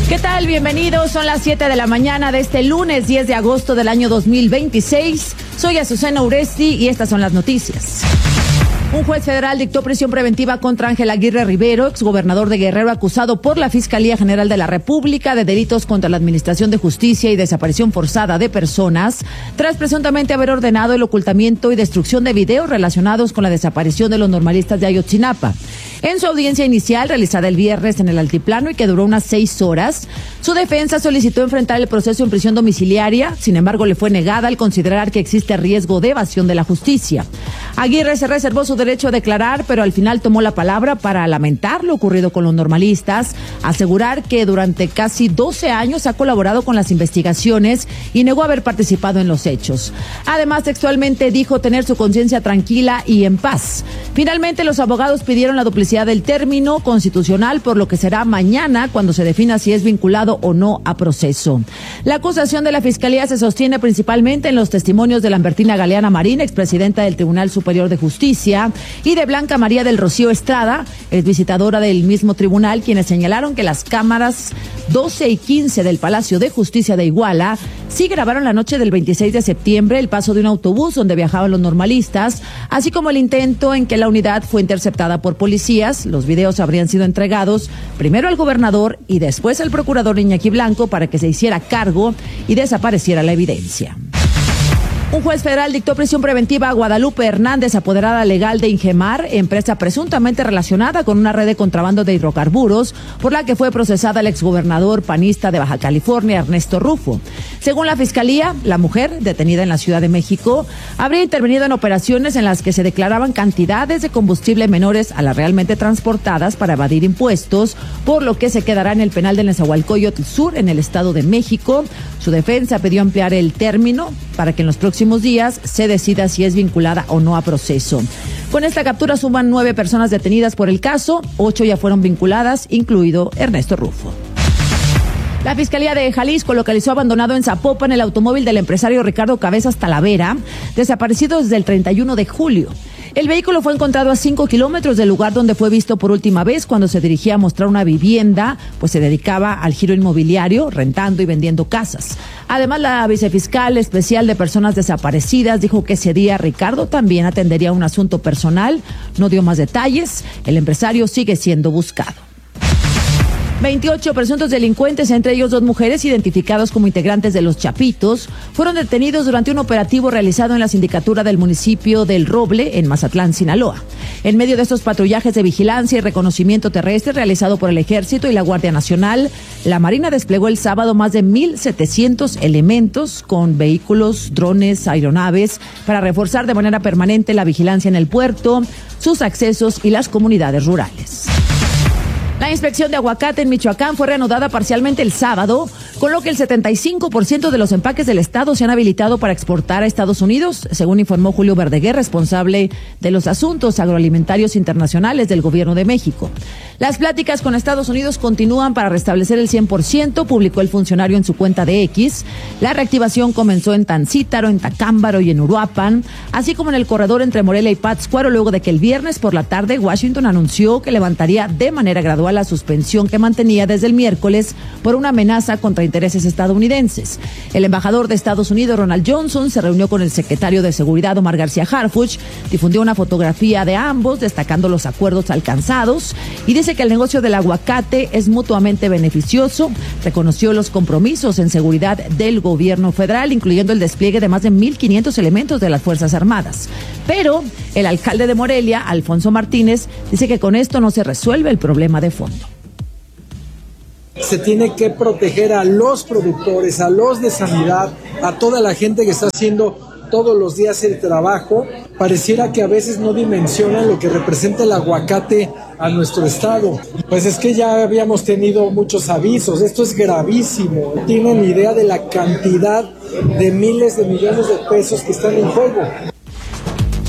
¿Qué tal? Bienvenidos. Son las 7 de la mañana de este lunes 10 de agosto del año 2026. Soy Azucena Uresti y estas son las noticias. Un juez federal dictó prisión preventiva contra Ángel Aguirre Rivero, exgobernador de Guerrero, acusado por la Fiscalía General de la República de delitos contra la Administración de Justicia y desaparición forzada de personas, tras presuntamente haber ordenado el ocultamiento y destrucción de videos relacionados con la desaparición de los normalistas de Ayotzinapa. En su audiencia inicial, realizada el viernes en el Altiplano y que duró unas 6 horas, su defensa solicitó enfrentar el proceso en prisión domiciliaria. Sin embargo, le fue negada al considerar que existe riesgo de evasión de la justicia. Aguirre se reservó su derecho a declarar, pero al final tomó la palabra para lamentar lo ocurrido con los normalistas, asegurar que durante casi 12 años ha colaborado con las investigaciones y negó haber participado en los hechos. Además, textualmente dijo tener su conciencia tranquila y en paz. Finalmente, los abogados pidieron la duplicidad del término constitucional, por lo que será mañana cuando se defina si es vinculado o no a proceso. La acusación de la Fiscalía se sostiene principalmente en los testimonios de Lambertina Galeana Marín, expresidenta del Tribunal Superior de Justicia, y de Blanca María del Rocío Estrada, exvisitadora del mismo tribunal, quienes señalaron que las cámaras 12 y 15 del Palacio de Justicia de Iguala sí grabaron la noche del 26 de septiembre el paso de un autobús donde viajaban los normalistas, así como el intento en que la unidad fue interceptada por policías. Los videos habrían sido entregados primero al gobernador y después al procurador Iñaki Blanco para que se hiciera cargo y desapareciera la evidencia. Un juez federal dictó prisión preventiva a Guadalupe Hernández, apoderada legal de Ingemar, empresa presuntamente relacionada con una red de contrabando de hidrocarburos, por la que fue procesada el exgobernador panista de Baja California, Ernesto Rufo. Según la Fiscalía, la mujer, detenida en la Ciudad de México, habría intervenido en operaciones en las que se declaraban cantidades de combustible menores a las realmente transportadas para evadir impuestos, por lo que se quedará en el penal de Nezahualcóyotl Sur, en el Estado de México. Su defensa pidió ampliar el término para que en los próximos días se decida si es vinculada o no a proceso. Con esta captura suman 9 personas detenidas por el caso, 8 ya fueron vinculadas, incluido Ernesto Rufo. La Fiscalía de Jalisco localizó abandonado en Zapopan el automóvil del empresario Ricardo Cabezas Talavera, desaparecido desde el 31 de julio. El vehículo fue encontrado a 5 kilómetros del lugar donde fue visto por última vez cuando se dirigía a mostrar una vivienda, pues se dedicaba al giro inmobiliario, rentando y vendiendo casas. Además, la vicefiscal especial de personas desaparecidas dijo que ese día Ricardo también atendería un asunto personal. No dio más detalles. El empresario sigue siendo buscado. 28 presuntos delincuentes, entre ellos 2 mujeres identificados como integrantes de los Chapitos, fueron detenidos durante un operativo realizado en la sindicatura del municipio del Roble, en Mazatlán, Sinaloa. En medio de estos patrullajes de vigilancia y reconocimiento terrestre realizado por el Ejército y la Guardia Nacional, la Marina desplegó el sábado más de 1,700 elementos con vehículos, drones, aeronaves, para reforzar de manera permanente la vigilancia en el puerto, sus accesos y las comunidades rurales. La inspección de aguacate en Michoacán fue reanudada parcialmente el sábado, con lo que el 75% de los empaques del estado se han habilitado para exportar a Estados Unidos, según informó Julio Verdeguer, responsable de los asuntos agroalimentarios internacionales del Gobierno de México. Las pláticas con Estados Unidos continúan para restablecer el 100%, publicó el funcionario en su cuenta de X. La reactivación comenzó en Tancítaro, en Tacámbaro y en Uruapan, así como en el corredor entre Morelia y Pátzcuaro, luego de que el viernes por la tarde Washington anunció que levantaría de manera gradual la suspensión que mantenía desde el miércoles por una amenaza contra intereses estadounidenses. El embajador de Estados Unidos, Ronald Johnson, se reunió con el secretario de Seguridad, Omar García Harfuch, difundió una fotografía de ambos destacando los acuerdos alcanzados y dice que el negocio del aguacate es mutuamente beneficioso. Reconoció los compromisos en seguridad del gobierno federal, incluyendo el despliegue de más de 1,500 elementos de las Fuerzas Armadas. Pero el alcalde de Morelia, Alfonso Martínez, dice que con esto no se resuelve el problema de fondo. Se tiene que proteger a los productores, a los de sanidad, a toda la gente que está haciendo todos los días el trabajo. Pareciera que a veces no dimensionan lo que representa el aguacate a nuestro estado. Pues es que ya habíamos tenido muchos avisos, esto es gravísimo. Tienen idea de la cantidad de miles de millones de pesos que están en juego.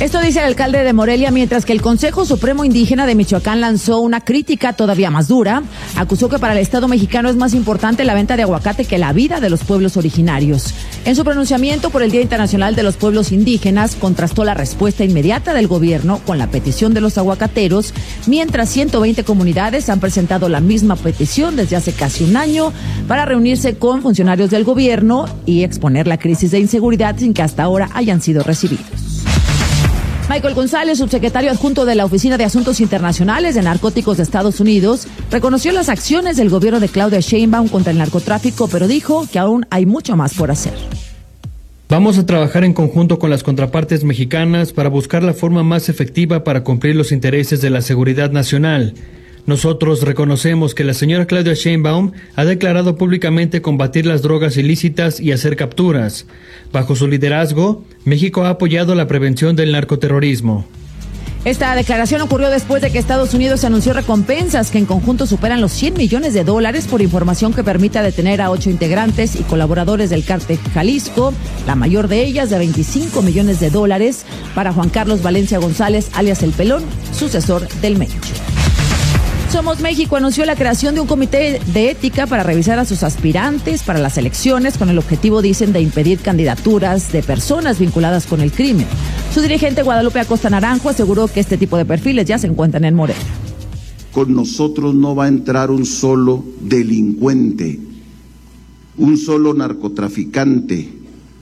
Esto dice el alcalde de Morelia, mientras que el Consejo Supremo Indígena de Michoacán lanzó una crítica todavía más dura. Acusó que para el Estado mexicano es más importante la venta de aguacate que la vida de los pueblos originarios. En su pronunciamiento por el Día Internacional de los Pueblos Indígenas, contrastó la respuesta inmediata del gobierno con la petición de los aguacateros, mientras 120 comunidades han presentado la misma petición desde hace casi un año para reunirse con funcionarios del gobierno y exponer la crisis de inseguridad sin que hasta ahora hayan sido recibidos. Michael González, subsecretario adjunto de la Oficina de Asuntos Internacionales de Narcóticos de Estados Unidos, reconoció las acciones del gobierno de Claudia Sheinbaum contra el narcotráfico, pero dijo que aún hay mucho más por hacer. Vamos a trabajar en conjunto con las contrapartes mexicanas para buscar la forma más efectiva para cumplir los intereses de la seguridad nacional. Nosotros reconocemos que la señora Claudia Sheinbaum ha declarado públicamente combatir las drogas ilícitas y hacer capturas. Bajo su liderazgo, México ha apoyado la prevención del narcoterrorismo. Esta declaración ocurrió después de que Estados Unidos anunció recompensas que en conjunto superan los $100 millones por información que permita detener a 8 integrantes y colaboradores del cártel Jalisco, la mayor de ellas de $25 millones para Juan Carlos Valencia González, alias El Pelón, sucesor del Mencho. Somos México anunció la creación de un comité de ética para revisar a sus aspirantes para las elecciones con el objetivo, dicen, de impedir candidaturas de personas vinculadas con el crimen. Su dirigente Guadalupe Acosta Naranjo aseguró que este tipo de perfiles ya se encuentran en Morelia. Con nosotros no va a entrar un solo delincuente, un solo narcotraficante,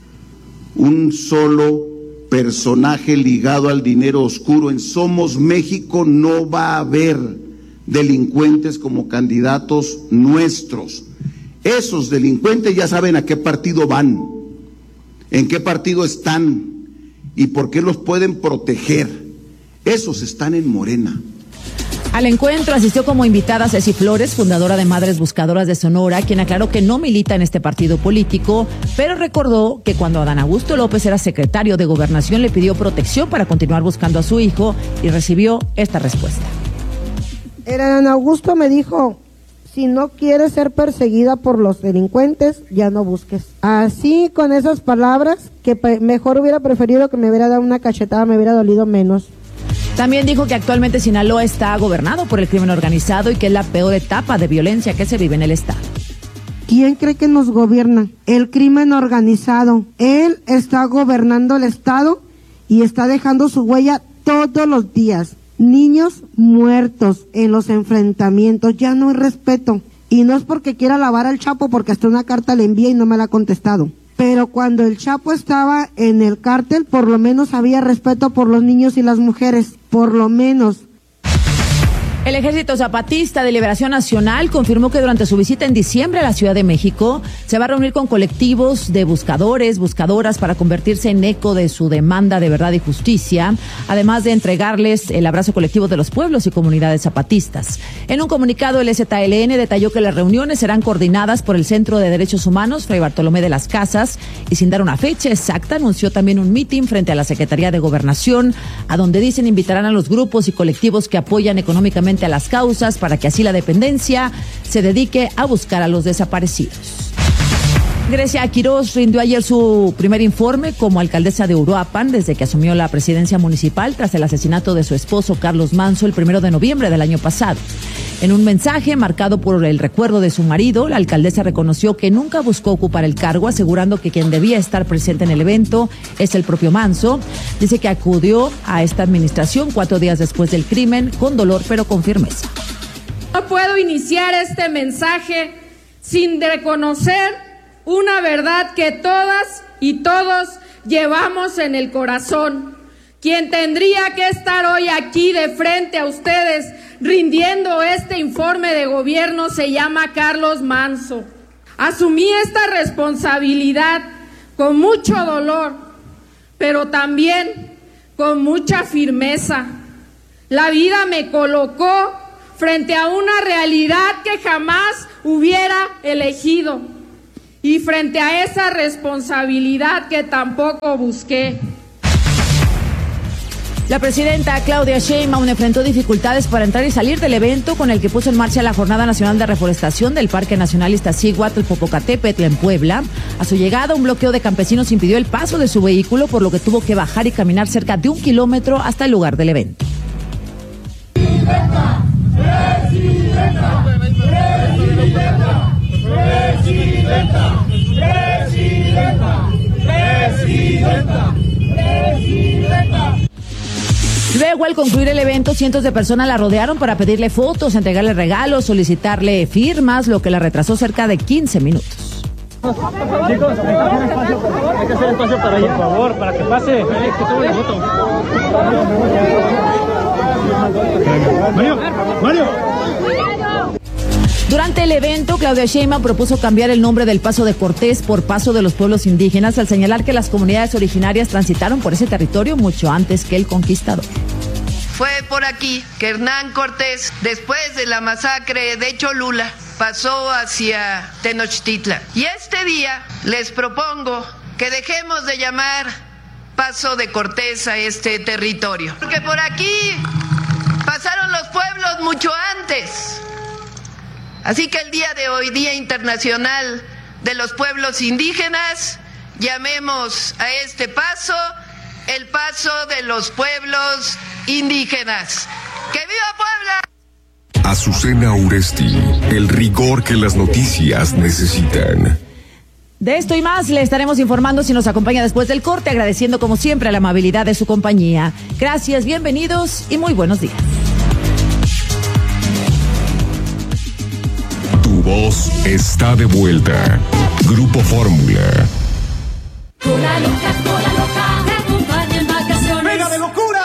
un solo personaje ligado al dinero oscuro. En Somos México no va a haber delincuentes como candidatos nuestros. Esos delincuentes ya saben a qué partido van, en qué partido están y por qué los pueden proteger. Esos están en Morena. Al encuentro asistió como invitada Ceci Flores, fundadora de Madres Buscadoras de Sonora, quien aclaró que no milita en este partido político, pero recordó que cuando Adán Augusto López era secretario de Gobernación le pidió protección para continuar buscando a su hijo y recibió esta respuesta. Adán Augusto me dijo, si no quieres ser perseguida por los delincuentes, ya no busques. Así, con esas palabras, que mejor hubiera preferido que me hubiera dado una cachetada, me hubiera dolido menos. También dijo que actualmente Sinaloa está gobernado por el crimen organizado y que es la peor etapa de violencia que se vive en el estado. ¿Quién cree que nos gobierna? El crimen organizado. Él está gobernando el estado y está dejando su huella todos los días. Niños muertos en los enfrentamientos, ya no hay respeto. Y no es porque quiera alabar al Chapo, porque hasta una carta le envié y no me la ha contestado. Pero cuando el Chapo estaba en el cártel, por lo menos había respeto por los niños y las mujeres, por lo menos. El Ejército Zapatista de Liberación Nacional confirmó que durante su visita en diciembre a la Ciudad de México se va a reunir con colectivos de buscadores, buscadoras para convertirse en eco de su demanda de verdad y justicia, además de entregarles el abrazo colectivo de los pueblos y comunidades zapatistas. En un comunicado, el EZLN detalló que las reuniones serán coordinadas por el Centro de Derechos Humanos Fray Bartolomé de las Casas y, sin dar una fecha exacta, anunció también un mitin frente a la Secretaría de Gobernación, a donde dicen invitarán a los grupos y colectivos que apoyan económicamente a las causas para que así la dependencia se dedique a buscar a los desaparecidos. Grecia Quirós rindió ayer su primer informe como alcaldesa de Uruapan desde que asumió la presidencia municipal tras el asesinato de su esposo Carlos Manso el 1 de noviembre del año pasado. En un mensaje marcado por el recuerdo de su marido, la alcaldesa reconoció que nunca buscó ocupar el cargo, asegurando que quien debía estar presente en el evento es el propio Manso. Dice que acudió a esta administración 4 días después del crimen, con dolor pero con firmeza. No puedo iniciar este mensaje sin reconocer una verdad que todas y todos llevamos en el corazón. Quien tendría que estar hoy aquí de frente a ustedes rindiendo este informe de gobierno se llama Carlos Manso. Asumí esta responsabilidad con mucho dolor, pero también con mucha firmeza. La vida me colocó frente a una realidad que jamás hubiera elegido y frente a esa responsabilidad que tampoco busqué. La presidenta Claudia Sheinbaum enfrentó dificultades para entrar y salir del evento con el que puso en marcha la Jornada Nacional de Reforestación del Parque Nacional Iztaccíhuatl-Popocatépetl en Puebla. A su llegada, un bloqueo de campesinos impidió el paso de su vehículo, por lo que tuvo que bajar y caminar cerca de 1 kilómetro hasta el lugar del evento. ¡Presidenta! ¡Presidenta! ¡Presidenta! ¡Presidenta! ¡Presidenta! ¡Presidenta! ¡Presidenta! Luego, al concluir el evento, cientos de personas la rodearon para pedirle fotos, entregarle regalos, solicitarle firmas, lo que la retrasó cerca de 15 minutos. Chicos, hay que hacer espacio para ella, por favor, para que pase. Que tome la foto. Mario. Durante el evento, Claudia Sheinbaum propuso cambiar el nombre del Paso de Cortés por Paso de los Pueblos Indígenas, al señalar que las comunidades originarias transitaron por ese territorio mucho antes que el conquistador. Fue por aquí que Hernán Cortés, después de la masacre de Cholula, pasó hacia Tenochtitlan. Y este día les propongo que dejemos de llamar Paso de Cortés a este territorio, porque por aquí pasaron los pueblos mucho antes. Así que el día de hoy, Día Internacional de los Pueblos Indígenas, llamemos a este paso el Paso de los Pueblos Indígenas. ¡Que viva Puebla! Azucena Uresti, el rigor que las noticias necesitan. De esto y más le estaremos informando si nos acompaña después del corte, agradeciendo como siempre la amabilidad de su compañía. Gracias, bienvenidos y muy buenos días. Tu voz está de vuelta. Grupo Fórmula. Cola loca, te acompaña en vacaciones. ¡Venga de locura!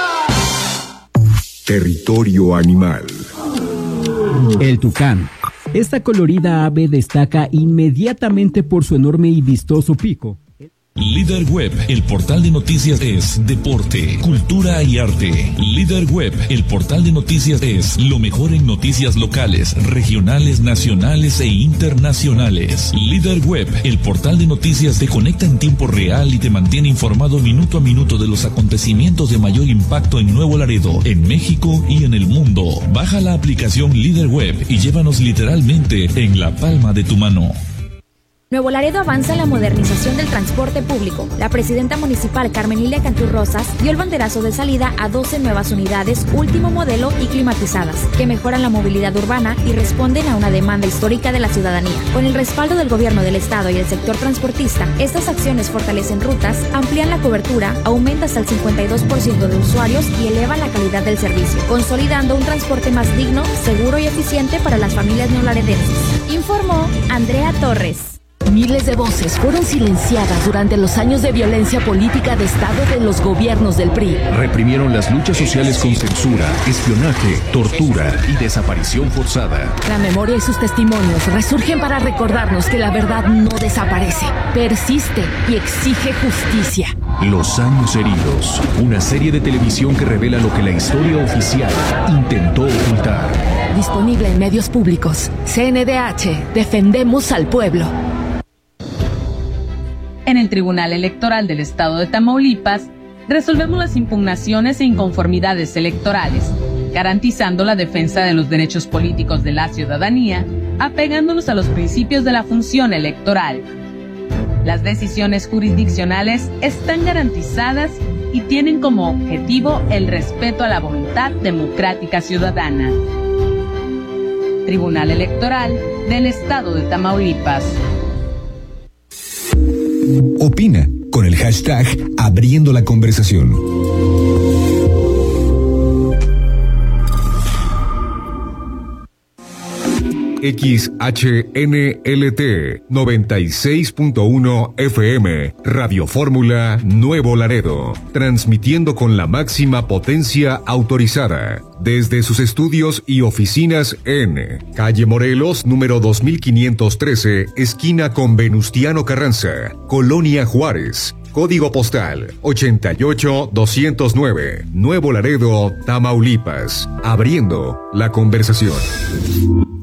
Territorio animal. El tucán. Esta colorida ave destaca inmediatamente por su enorme y vistoso pico. Líder Web, el portal de noticias es deporte, cultura y arte. Líder Web, el portal de noticias es lo mejor en noticias locales, regionales, nacionales e internacionales. Líder Web, el portal de noticias te conecta en tiempo real y te mantiene informado minuto a minuto de los acontecimientos de mayor impacto en Nuevo Laredo, en México y en el mundo. Baja la aplicación Líder Web y llévanos literalmente en la palma de tu mano. Nuevo Laredo avanza en la modernización del transporte público. La presidenta municipal Carmen Lilia Cantú Rosas dio el banderazo de salida a 12 nuevas unidades último modelo y climatizadas, que mejoran la movilidad urbana y responden a una demanda histórica de la ciudadanía. Con el respaldo del gobierno del estado y el sector transportista, estas acciones fortalecen rutas, amplían la cobertura, aumentan hasta el 52% de usuarios y elevan la calidad del servicio, consolidando un transporte más digno, seguro y eficiente para las familias neolaredenses. Informó Andrea Torres. Miles de voces fueron silenciadas durante los años de violencia política de Estado de los gobiernos del PRI. Reprimieron las luchas sociales con censura, espionaje, tortura y desaparición forzada. La memoria y sus testimonios resurgen para recordarnos que la verdad no desaparece, persiste y exige justicia. Los años heridos, una serie de televisión que revela lo que la historia oficial intentó ocultar. Disponible en medios públicos. CNDH, defendemos al pueblo. En el Tribunal Electoral del Estado de Tamaulipas, resolvemos las impugnaciones e inconformidades electorales, garantizando la defensa de los derechos políticos de la ciudadanía, apegándonos a los principios de la función electoral. Las decisiones jurisdiccionales están garantizadas y tienen como objetivo el respeto a la voluntad democrática ciudadana. Tribunal Electoral del Estado de Tamaulipas. Opina con el hashtag Abriendo la Conversación. XHNLT 96.1 FM, Radio Fórmula Nuevo Laredo, transmitiendo con la máxima potencia autorizada desde sus estudios y oficinas en Calle Morelos, número 2513, esquina con Venustiano Carranza, Colonia Juárez. Código postal 88209, Nuevo Laredo, Tamaulipas. Abriendo la conversación.